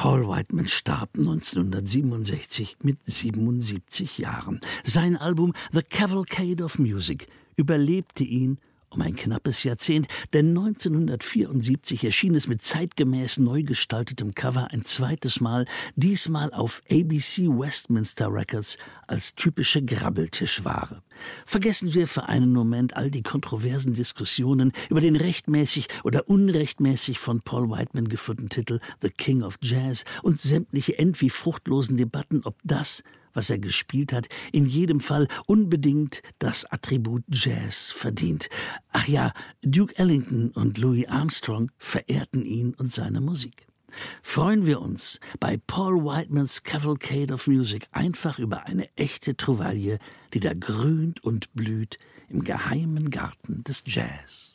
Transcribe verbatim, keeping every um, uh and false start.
Paul Whiteman starb neunzehnhundertsiebenundsechzig mit siebenundsiebzig Jahren. Sein Album The Cavalcade of Music überlebte ihn um ein knappes Jahrzehnt, denn neunzehnhundertvierundsiebzig erschien es mit zeitgemäß neu gestaltetem Cover ein zweites Mal, diesmal auf A B C Westminster Records als typische Grabbeltischware. Vergessen wir für einen Moment all die kontroversen Diskussionen über den rechtmäßig oder unrechtmäßig von Paul Whiteman geführten Titel The King of Jazz und sämtliche end- wie fruchtlosen Debatten, ob das, was er gespielt hat, in jedem Fall unbedingt das Attribut Jazz verdient. Ach ja, Duke Ellington und Louis Armstrong verehrten ihn und seine Musik. Freuen wir uns bei Paul Whitemans Cavalcade of Music einfach über eine echte Trouvaille, die da grünt und blüht im geheimen Garten des Jazz.